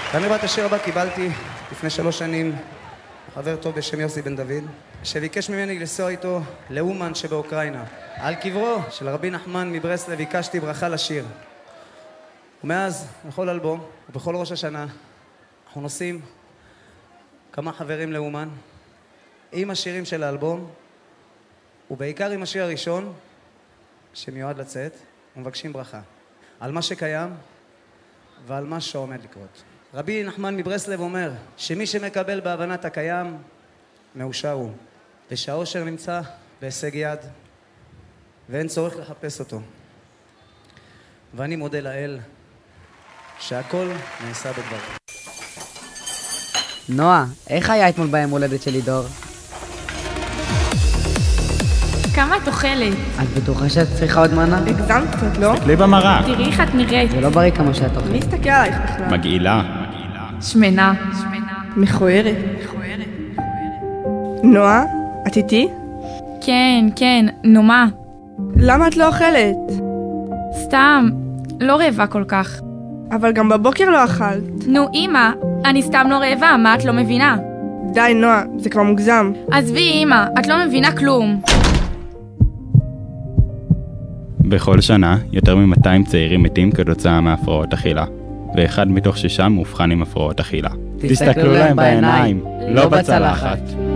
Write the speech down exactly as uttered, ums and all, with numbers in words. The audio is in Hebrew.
ואני בת השיר הבא קיבלתי לפני שלוש שנים חבר טוב בשם יוסי בן דוד, שביקש ממני לנסוע איתו לאומן שבאוקראינה. על קברו של רבי נחמן מברסלב ביקשתי ברכה לשיר. ומאז, בכל אלבום ובכל ראש השנה, אנחנו נוסעים כמה חברים לאומן עם השירים של האלבום, ובעיקר עם השיר הראשון שמיועד לצאת, ומבקשים ברכה על מה שקיים ועל מה שעומד לקרות. רבי נחמן מברסלב אומר שמי שמקבל בהבנת הקיים מאושר הוא, ושהאושר נמצא בהישג יד ואין צורך לחפש אותו. ואני מודה לאל שהכל נעשה בדבר. נועה, איך היה אתמול ביום הולדת של לידור? כמה את אוכלת? את בטוחה שאת צריכה עוד מנה? הגזמת קצת, לא? תסתכלי במראה. תראי איך את נראית. זה לא בריא כמה שאת אוכלת. מי הסתכל עלייך בכלל? מגעילה. שמנה. מכוערת. נועה, את איתי? כן, כן, נו מה? למה את לא אוכלת? סתם, לא רעבה כל כך. אבל גם בבוקר לא אכלת. נו אמא, אני סתם לא רעבה, מה את לא מבינה? די נועה, זה כבר מוגזם. עזבי אמא, את לא מבינה כלום. בכל שנה, יותר מ-מאתיים צעירים מתים כתוצאה מהפרעות אכילה, ואחד מתוך שישה מאובחן עם הפרעות אכילה. תסתכלו להם בעיניים, לא בצלחת.